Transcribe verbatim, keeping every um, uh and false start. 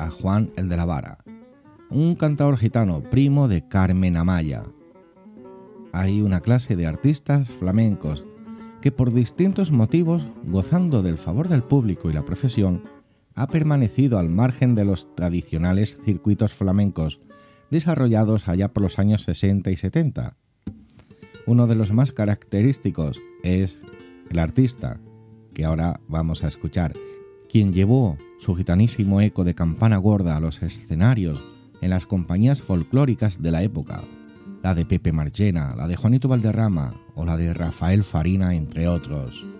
a Juan el de la Vara, un cantador gitano primo de Carmen Amaya. Hay una clase de artistas flamencos que por distintos motivos, gozando del favor del público y la profesión, ha permanecido al margen de los tradicionales circuitos flamencos desarrollados allá por los años sesenta y setenta. Uno de los más característicos es el artista, que ahora vamos a escuchar, quien llevó su gitanísimo eco de campana gorda a los escenarios en las compañías folclóricas de la época, la de Pepe Marchena, la de Juanito Valderrama o la de Rafael Farina, entre otros.